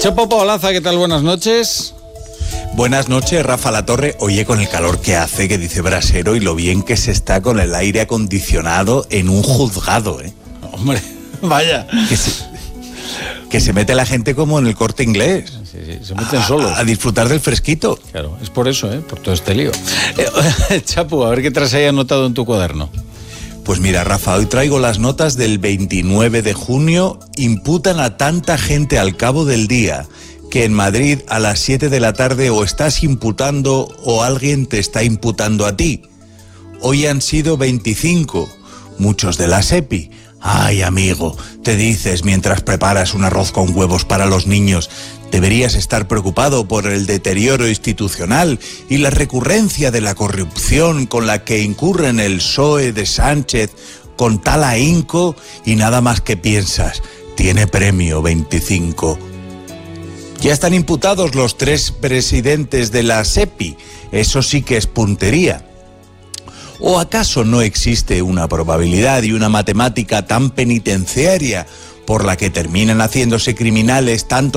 Chapo Paolaza, ¿qué tal? Buenas noches. Buenas noches, Rafa Latorre. Oye, con el calor que hace, que dice Brasero, y lo bien que se está con el aire acondicionado en un juzgado, ¿eh? Hombre, vaya. Que se mete la gente como en el Corte Inglés. Sí, se meten solos. A disfrutar del fresquito. Claro, es por eso, por todo este lío. Chapo, a ver qué traes ahí anotado en tu cuaderno. Pues mira, Rafa, hoy traigo las notas del 29 de junio. Imputan a tanta gente al cabo del día que en Madrid a las 7 de la tarde o estás imputando o alguien te está imputando a ti. Hoy han sido 25, muchos de la SEPI. Ay, amigo, te dices mientras preparas un arroz con huevos para los niños. Deberías estar preocupado por el deterioro institucional y la recurrencia de la corrupción con la que incurren el PSOE de Sánchez con tal ahínco, y nada más que piensas, tiene premio 25. Ya están imputados los 3 presidentes de la SEPI, eso sí que es puntería. ¿O acaso no existe una probabilidad y una matemática tan penitenciaria por la que terminan haciéndose criminales tanto